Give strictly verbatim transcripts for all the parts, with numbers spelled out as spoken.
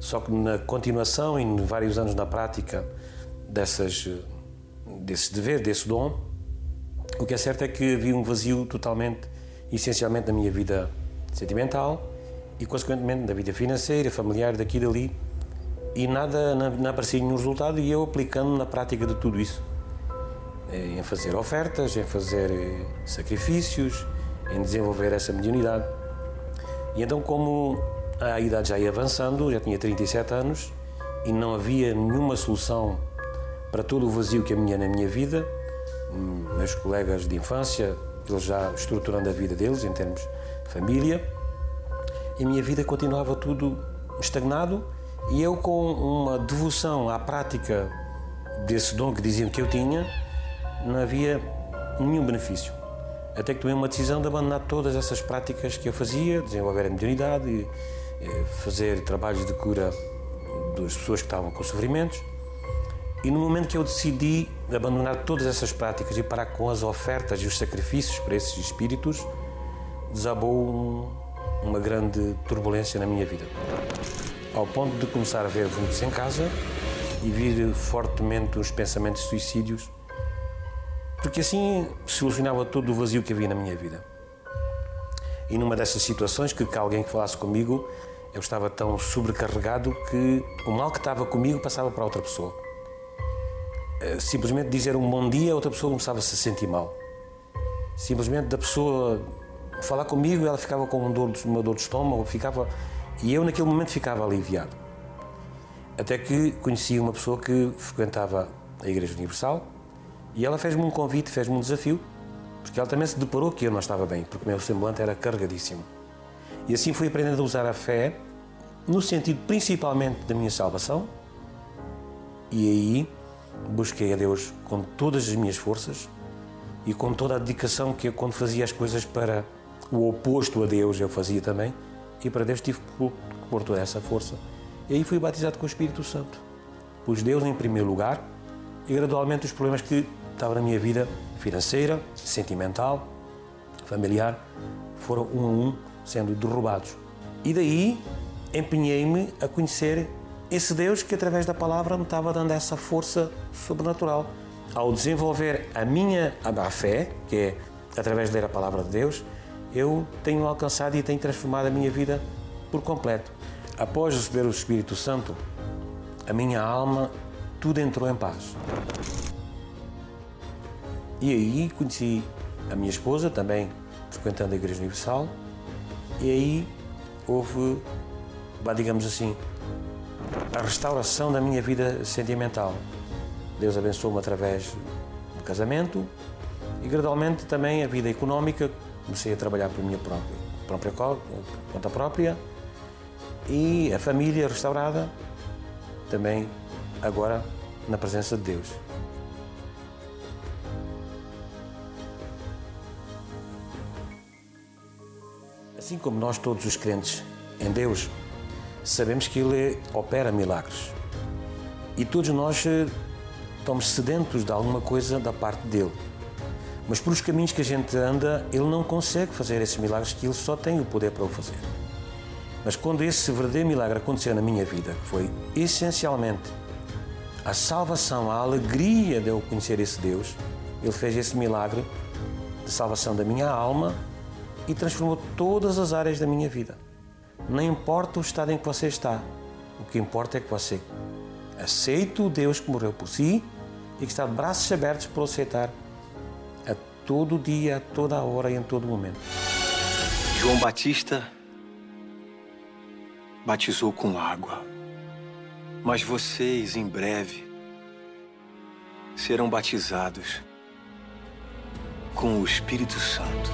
Só que na continuação e vários anos na prática dessas, desse dever, desse dom, o que é certo é que havia um vazio totalmente, essencialmente na minha vida sentimental e, consequentemente, na vida financeira, familiar, daqui e dali, e nada, não, não aparecia nenhum resultado, e eu aplicando na prática de tudo isso, em fazer ofertas, em fazer sacrifícios, em desenvolver essa mediunidade. E então, como a idade já ia avançando, já tinha trinta e sete anos, e não havia nenhuma solução para todo o vazio que havia na minha vida, meus colegas de infância, eles já estruturando a vida deles em termos de família, e a minha vida continuava tudo estagnado, e eu, com uma devoção à prática desse dom que diziam que eu tinha, não havia nenhum benefício. Até que tomei uma decisão de abandonar todas essas práticas que eu fazia, desenvolver a mediunidade, e fazer trabalhos de cura das pessoas que estavam com sofrimentos. E no momento que eu decidi abandonar todas essas práticas e parar com as ofertas e os sacrifícios para esses espíritos, desabou um, uma grande turbulência na minha vida. Ao ponto de começar a ver vultos em casa e vir fortemente os pensamentos de suicídios, porque assim solucionava todo o vazio que havia na minha vida. E numa dessas situações, que, que alguém que falasse comigo, eu estava tão sobrecarregado que o mal que estava comigo passava para outra pessoa. Simplesmente dizer um bom dia, outra pessoa começava-se a sentir mal. Simplesmente da pessoa falar comigo, ela ficava com uma dor, uma dor de estômago, ficava, e eu naquele momento ficava aliviado. Até que conheci uma pessoa que frequentava a Igreja Universal, e ela fez-me um convite, fez-me um desafio, porque ela também se deparou que eu não estava bem, porque o meu semblante era carregadíssimo. E assim fui aprendendo a usar a fé, no sentido principalmente da minha salvação, e aí busquei a Deus com todas as minhas forças e com toda a dedicação que eu, quando fazia as coisas para o oposto a Deus, eu fazia também, e para Deus tive que pôr toda essa força. E aí fui batizado com o Espírito Santo. Pus Deus em primeiro lugar e gradualmente os problemas que estavam na minha vida financeira, sentimental, familiar, foram um a um sendo derrubados. E daí empenhei-me a conhecer esse Deus que, através da palavra, me estava dando essa força sobrenatural. Ao desenvolver a minha a fé, que é através de ler a palavra de Deus, eu tenho alcançado e tenho transformado a minha vida por completo. Após receber o Espírito Santo, a minha alma, tudo entrou em paz. E aí conheci a minha esposa, também frequentando a Igreja Universal, e aí houve, digamos assim, a restauração da minha vida sentimental. Deus abençoou-me através do casamento e gradualmente também a vida económica. Comecei a trabalhar por minha própria, própria conta própria, e a família restaurada também agora na presença de Deus. Assim como nós todos os crentes em Deus, sabemos que Ele opera milagres. E todos nós estamos sedentos de alguma coisa da parte dEle. Mas por os caminhos que a gente anda, Ele não consegue fazer esses milagres, que Ele só tem o poder para o fazer. Mas quando esse verdadeiro milagre aconteceu na minha vida, que foi essencialmente a salvação, a alegria de eu conhecer esse Deus, Ele fez esse milagre de salvação da minha alma e transformou todas as áreas da minha vida. Não importa o estado em que você está, o que importa é que você aceite o Deus que morreu por si e que está de braços abertos para o aceitar a todo dia, a toda a hora e em todo momento. João Batista batizou com água, mas vocês, em breve, serão batizados com o Espírito Santo.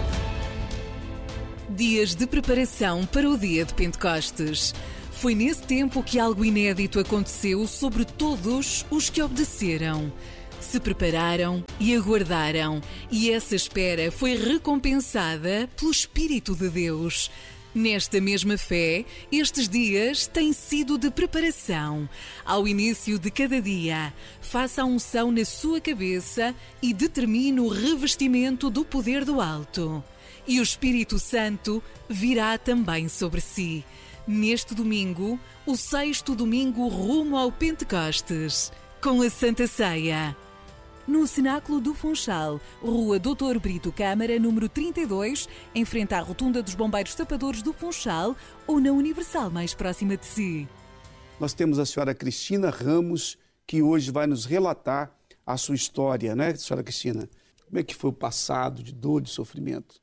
Dias de preparação para o dia de Pentecostes. Foi nesse tempo que algo inédito aconteceu sobre todos os que obedeceram. Se prepararam e aguardaram, e essa espera foi recompensada pelo Espírito de Deus. Nesta mesma fé, estes dias têm sido de preparação. Ao início de cada dia, faça a unção na sua cabeça e determine o revestimento do poder do alto. E o Espírito Santo virá também sobre si. Neste domingo, o sexto domingo rumo ao Pentecostes, com a Santa Ceia. No Cenáculo do Funchal, Rua doutor Brito Câmara, número trinta e dois, em frente à Rotunda dos Bombeiros Tapadores do Funchal, ou na Universal mais próxima de si. Nós temos a senhora Cristina Ramos, que hoje vai nos relatar a sua história, né, senhora Cristina? Como é que foi o passado de dor, de sofrimento?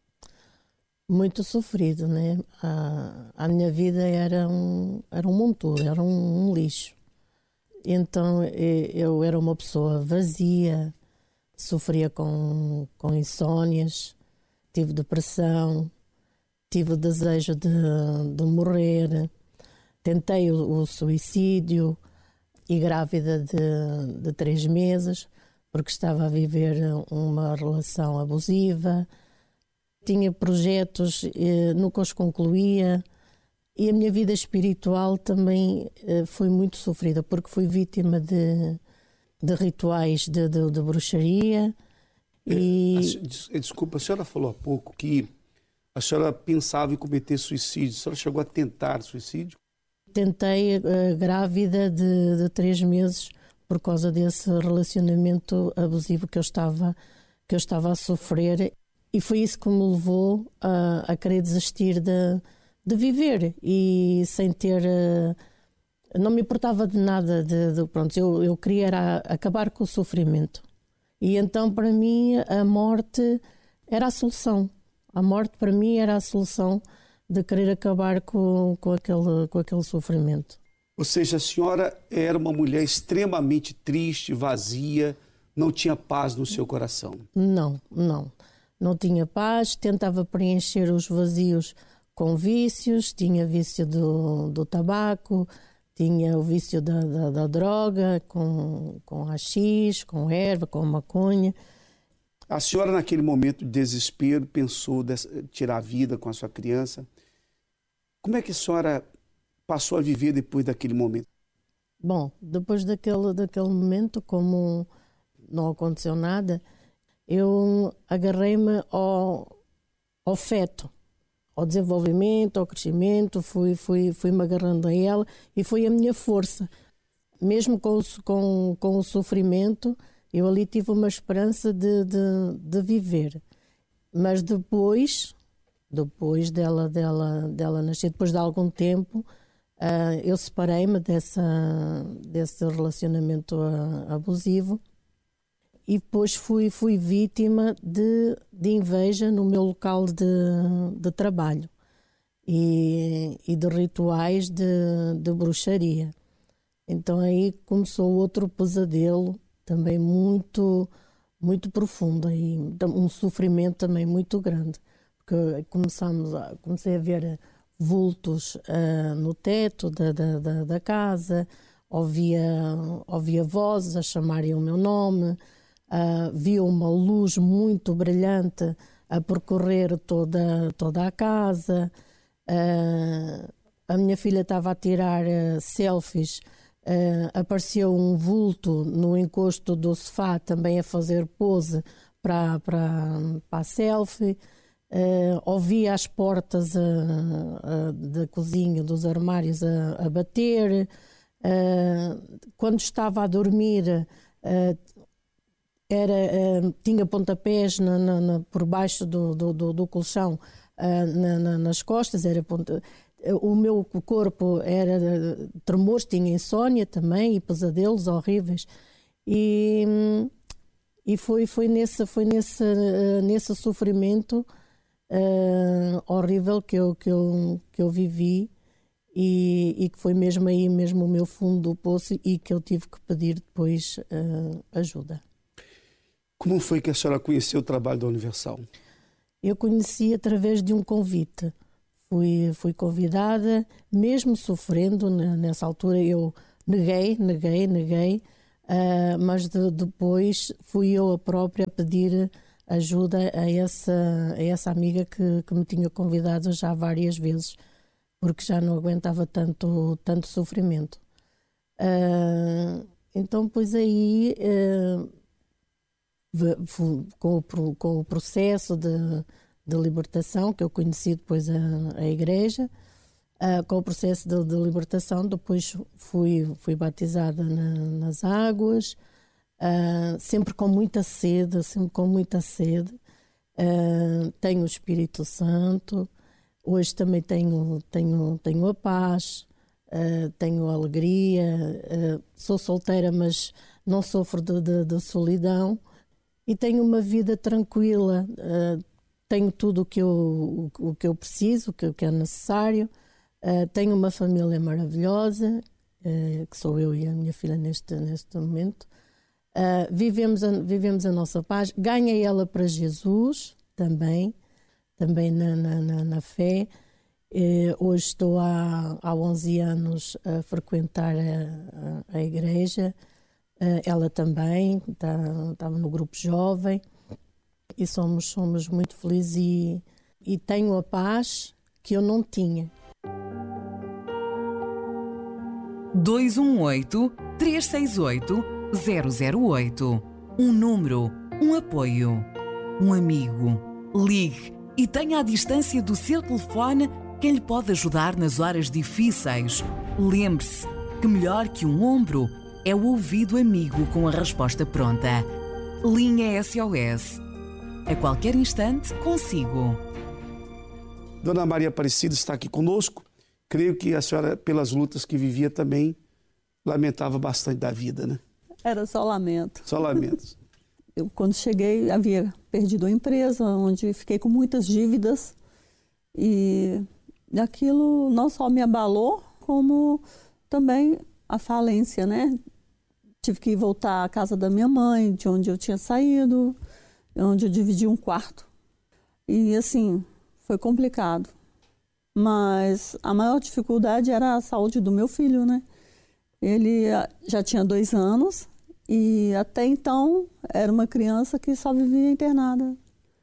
Muito sofrido, né? A, a minha vida era um, era um monturo, era um, um lixo. Então eu era uma pessoa vazia, sofria com, com insónias, tive depressão, tive o desejo de, de morrer, tentei o, o suicídio e grávida de, de três meses, porque estava a viver uma relação abusiva. Tinha projetos, eh, nunca os concluía, e a minha vida espiritual também eh, foi muito sofrida, porque fui vítima de, de rituais de, de, de bruxaria. E... A, desculpa, a senhora falou há pouco que a senhora pensava em cometer suicídio. A senhora chegou a tentar suicídio? Tentei, eh, grávida de, de três meses, por causa desse relacionamento abusivo que eu estava, que eu estava a sofrer. E foi isso que me levou a, a querer desistir de, de viver e sem ter... Não me importava de nada. De, de, pronto, eu, eu queria era acabar com o sofrimento. E então, para mim, a morte era a solução. A morte, para mim, era a solução de querer acabar com, com, aquele, com aquele sofrimento. Ou seja, a senhora era uma mulher extremamente triste, vazia, não tinha paz no seu coração. Não, não. Não tinha paz, tentava preencher os vazios com vícios, tinha vício do, do tabaco, tinha o vício da, da, da droga, com, com haxixe, com erva, com maconha. A senhora, naquele momento de desespero, pensou em tirar a vida com a sua criança. Como é que a senhora passou a viver depois daquele momento? Bom, depois daquele, daquele momento, como não aconteceu nada, eu agarrei-me ao, ao feto, ao desenvolvimento, ao crescimento, fui, fui, fui-me agarrando a ela e foi a minha força. Mesmo com o, com, com o sofrimento, eu ali tive uma esperança de, de, de viver. Mas depois, depois dela, dela, dela nascer, depois de algum tempo, uh, eu separei-me dessa, desse relacionamento uh, abusivo. E depois fui, fui vítima de, de inveja no meu local de, de trabalho e, e de rituais de, de bruxaria. Então aí começou outro pesadelo também muito, muito profundo e um sofrimento também muito grande. Porque começamos a, comecei a ver vultos uh, no teto da, da, da, da casa, ouvia, ouvia vozes a chamarem o meu nome. Uh, vi uma luz muito brilhante a percorrer toda, toda a casa. Uh, a minha filha estava a tirar uh, selfies. Uh, apareceu um vulto no encosto do sofá também a fazer pose para, para, para a selfie. Uh, ouvia as portas uh, uh, da cozinha, dos armários a, a bater. Uh, quando estava a dormir... Uh, Era, uh, tinha pontapés na, na, na, por baixo do, do, do, do colchão, uh, na, na, nas costas. Era ponta, uh, o meu corpo era uh, tremores, tinha insónia também e pesadelos horríveis. E, e foi, foi, nesse, foi nesse, uh, nesse sofrimento uh, horrível que eu, que, eu, que eu vivi e, e que foi mesmo aí mesmo o meu fundo do poço e que eu tive que pedir depois uh, ajuda. Como foi que a senhora conheceu o trabalho da Universal? Eu conheci através de um convite. Fui, fui convidada, mesmo sofrendo, nessa altura eu neguei, neguei, neguei, uh, mas de, depois fui eu a própria pedir ajuda a essa, a essa amiga que, que me tinha convidado já várias vezes, porque já não aguentava tanto, tanto sofrimento. Uh, então, pois aí... Uh, Com o, com o processo de, de libertação, que eu conheci depois a, a igreja, uh, com o processo de, de libertação. Depois fui, fui batizada na, nas águas, uh, sempre com muita sede, sempre com muita sede. Uh, tenho o Espírito Santo, hoje também tenho, tenho, tenho a paz, uh, tenho a alegria, uh, sou solteira, mas não sofro de, de, de solidão e tenho uma vida tranquila, uh, tenho tudo o que eu, o, o que eu preciso, o que, o que é necessário, uh, tenho uma família maravilhosa, uh, que sou eu e a minha filha neste, neste momento. Uh, vivemos, a, vivemos a nossa paz, ganhei ela para Jesus também, também na, na, na, na fé. Uh, hoje estou há, há onze anos a frequentar a, a, a igreja, uh, ela também, tá, estava no grupo jovem e somos, somos muito felizes e, e tenho a paz que eu não tinha. dois um oito, três seis oito, zero zero oito. Um número, um apoio, um amigo. Ligue e tenha à distância do seu telefone quem lhe pode ajudar nas horas difíceis. Lembre-se que melhor que um ombro é o ouvido amigo com a resposta pronta. Linha S O S. A qualquer instante, consigo. Dona Maria Aparecida está aqui conosco. Creio que a senhora, pelas lutas que vivia, também lamentava bastante da vida, né? Era só lamento. Só lamentos. Eu, quando cheguei, havia perdido a empresa, onde fiquei com muitas dívidas. E aquilo não só me abalou, como também a falência, né? Tive que voltar à casa da minha mãe, de onde eu tinha saído, onde eu dividi um quarto. E, assim, foi complicado. Mas a maior dificuldade era a saúde do meu filho, né? Ele já tinha dois anos e até então era uma criança que só vivia internada.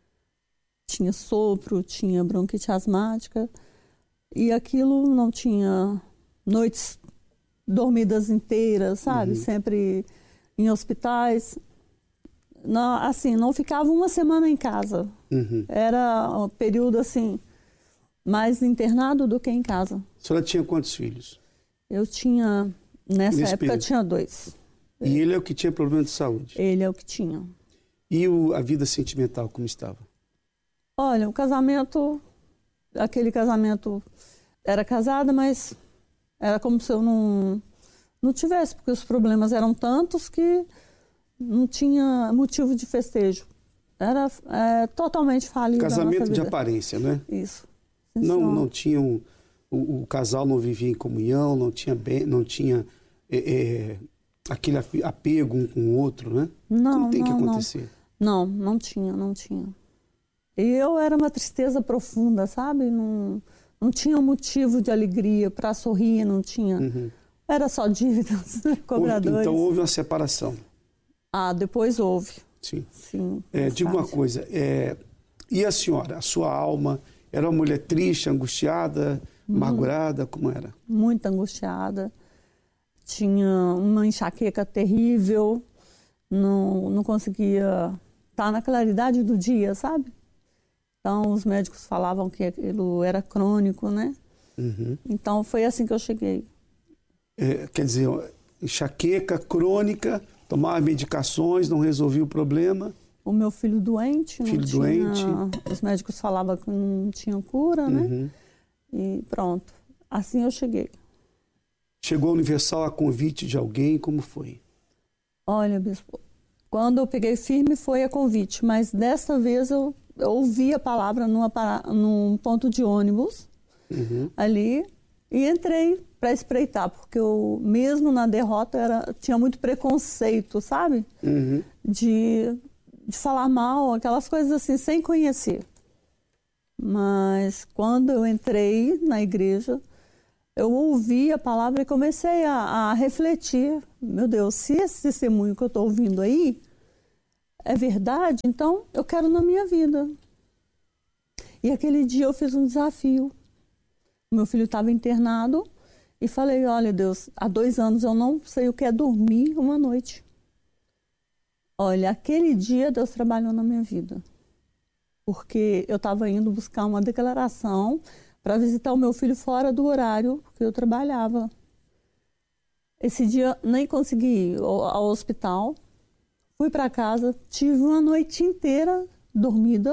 Tinha sopro, tinha bronquite asmática e aquilo não tinha noites dormidas inteiras, sabe? Uhum. Sempre em hospitais. Não, assim, não ficava uma semana em casa. Uhum. Era um período, assim, mais internado do que em casa. A senhora tinha quantos filhos? Eu tinha, nessa Nesse época, período. tinha dois. E ele é o que tinha problema de saúde? Ele é o que tinha. E o, a vida sentimental, como estava? Olha, o casamento, aquele casamento, era casada, mas era como se eu não, não tivesse, porque os problemas eram tantos que não tinha motivo de festejo. Era é, totalmente falido. Casamento de aparência, né? Isso. Não, não tinha um, o, o casal não vivia em comunhão, não tinha, bem, não tinha é, é, aquele apego um com o outro, né? Não, Como tem não, que acontecer? Não, não, não tinha, não tinha. E eu era uma tristeza profunda, sabe? Não, não tinha motivo de alegria para sorrir, não tinha. Uhum. Era só dívidas, cobradores. Houve, então houve uma separação. Ah, depois houve. Sim. Sim. É, diga uma coisa, é, e a senhora, a sua alma, era uma mulher triste, angustiada, hum. amargurada, como era? Muito angustiada. Tinha uma enxaqueca terrível, não, não conseguia estar na claridade do dia, sabe? Então, os médicos falavam que aquilo era crônico, né? Uhum. Então, foi assim que eu cheguei. É, quer dizer, enxaqueca crônica, tomava medicações, não resolvia o problema. O meu filho doente. Filho não doente. Tinha, os médicos falavam que não tinha cura, né? Uhum. E pronto. Assim eu cheguei. Chegou a Universal a convite de alguém, como foi? Olha, bispo, quando eu peguei firme foi a convite, mas dessa vez eu, eu ouvi a palavra numa, num ponto de ônibus, uhum. ali, e entrei para espreitar, porque eu, mesmo na derrota, era, tinha muito preconceito, sabe? Uhum. De, de falar mal, aquelas coisas assim, sem conhecer. Mas quando eu entrei na igreja, eu ouvi a palavra e comecei a, a refletir. Meu Deus, se esse testemunho que eu estou ouvindo aí é verdade, então eu quero na minha vida. E aquele dia eu fiz um desafio. Meu filho estava internado e falei, olha Deus, há dois anos eu não sei o que é dormir uma noite. Olha, aquele dia Deus trabalhou na minha vida. Porque eu estava indo buscar uma declaração para visitar o meu filho fora do horário que eu trabalhava. Esse dia nem consegui ir ao, ao hospital. Fui para casa, tive uma noite inteira dormida.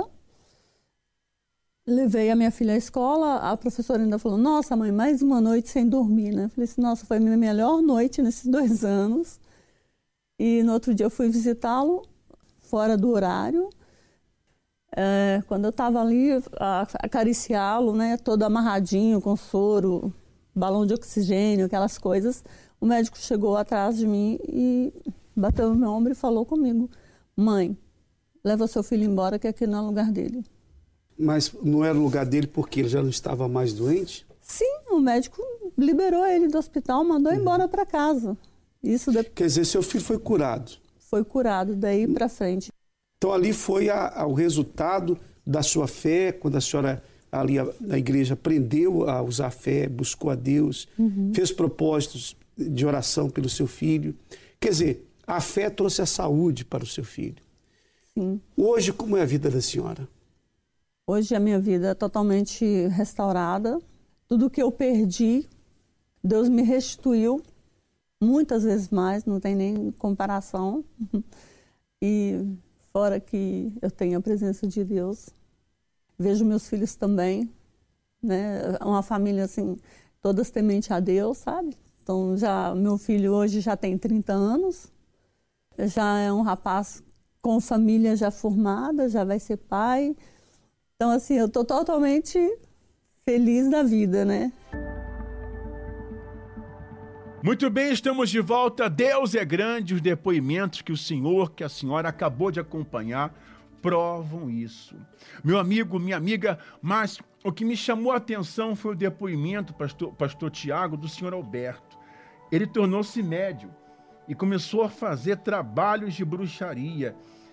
Levei a minha filha à escola, a professora ainda falou, nossa mãe, mais uma noite sem dormir, né? Eu falei assim, nossa, foi a minha melhor noite nesses dois anos. E no outro dia eu fui visitá-lo, fora do horário. É, quando eu estava ali, a, acariciá-lo, né, todo amarradinho, com soro, balão de oxigênio, aquelas coisas, o médico chegou atrás de mim e bateu no meu ombro e falou comigo, mãe, leva seu filho embora que aqui não é lugar dele. Mas não era o lugar dele porque ele já não estava mais doente? Sim, o médico liberou ele do hospital, mandou uhum. embora para casa. Isso de... Quer dizer, seu filho foi curado? Foi curado, daí para frente. Então ali foi a, a, o resultado da sua fé, quando a senhora ali a, na igreja aprendeu a usar a fé, buscou a Deus, uhum. fez propósitos de oração pelo seu filho. Quer dizer, a fé trouxe a saúde para o seu filho. Sim. Hoje, como é a vida da senhora? Hoje a minha vida é totalmente restaurada. Tudo que eu perdi, Deus me restituiu muitas vezes mais, não tem nem comparação. E fora que eu tenho a presença de Deus, vejo meus filhos também, né? Uma família assim, todas temente a Deus, sabe? Então já meu filho hoje já tem trinta anos, já é um rapaz com família já formada, já vai ser pai. Então, assim, eu estou totalmente feliz da vida, né? Muito bem, estamos de volta. Deus é grande. Os depoimentos que o senhor, que a senhora acabou de acompanhar, provam isso. Meu amigo, minha amiga, mas o que me chamou a atenção foi o depoimento, pastor, pastor Tiago, do senhor Alberto. Ele tornou-se médium e começou a fazer trabalhos de bruxaria,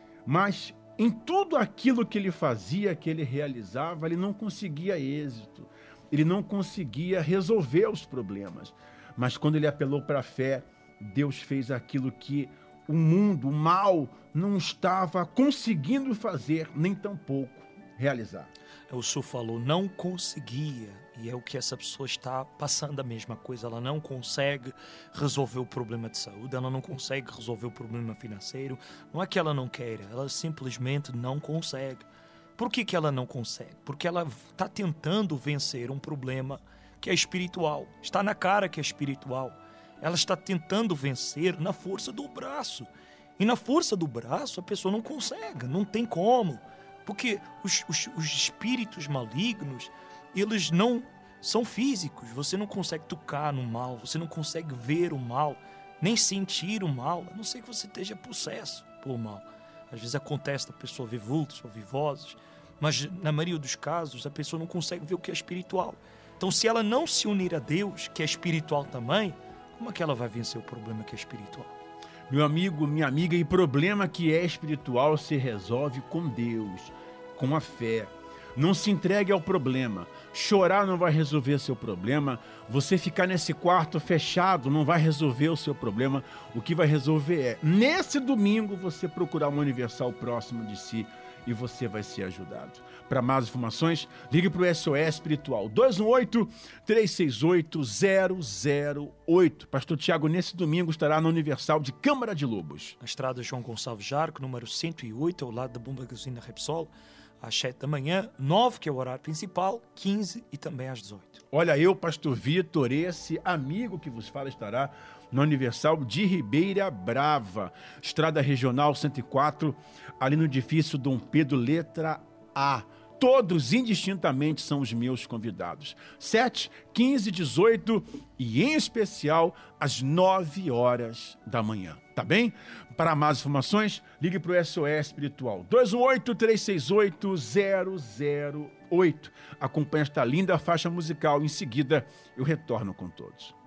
mas em tudo aquilo que ele fazia, que ele realizava, ele não conseguia êxito. Ele não conseguia resolver os problemas. Mas quando ele apelou para a fé, Deus fez aquilo que o mundo, o mal, não estava conseguindo fazer, nem tampouco realizar. O senhor falou, não conseguia. E é o que essa pessoa está passando a mesma coisa. Ela não consegue resolver o problema de saúde, ela não consegue resolver o problema financeiro. Não é que ela não queira, ela simplesmente não consegue. Por que que ela não consegue? Porque ela está tentando vencer um problema que é espiritual. Está na cara que é espiritual. Ela está tentando vencer na força do braço. E na força do braço a pessoa não consegue, não tem como. Porque os, os, os espíritos malignos, eles não são físicos. Você não consegue tocar no mal, você não consegue ver o mal, nem sentir o mal, a não ser que você esteja possesso por mal. Às vezes acontece da pessoa ver vultos ou ver vozes, mas na maioria dos casos a pessoa não consegue ver o que é espiritual. Então, se ela não se unir a Deus, que é espiritual também, como é que ela vai vencer o problema que é espiritual? Meu amigo, minha amiga, e problema que é espiritual se resolve com Deus, com a fé. Não se entregue ao problema. Chorar não vai resolver seu problema. Você ficar nesse quarto fechado não vai resolver o seu problema. O que vai resolver é, nesse domingo, você procurar uma Universal próximo de si e você vai ser ajudado. Para mais informações, ligue para o S O S Espiritual dois um oito, três seis oito, zero zero oito. Pastor Tiago, nesse domingo, estará na Universal de Câmara de Lobos. Na estrada João Gonçalves Jarco, número cento e oito, ao lado da Bomba Gasolina Repsol, às sete da manhã, nove, que é o horário principal, quinze e também às dezoito. Olha, eu, pastor Vitor, esse amigo que vos fala, estará na Universal de Ribeira Brava, estrada regional cento e quatro, ali no edifício Dom Pedro, letra A. Todos indistintamente são os meus convidados. sete, quinze, dezoito e, em especial, às nove horas da manhã. Tá bem? Para mais informações, ligue para o S O S Espiritual dois um oito, três seis oito, zero zero oito. Acompanhe esta linda faixa musical. Em seguida, eu retorno com todos.